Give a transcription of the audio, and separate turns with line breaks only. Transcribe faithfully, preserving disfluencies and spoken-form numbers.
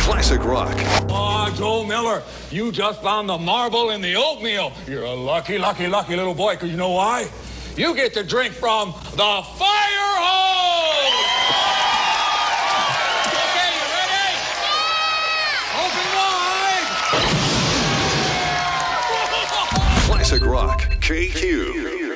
Classic rock.
Oh, Joe Miller, you just found the marble in the oatmeal. You're a lucky, lucky, lucky little boy, because you know why? You get to drink from the fire hose! Okay, you ready? Open wide!
Classic rock. K Q.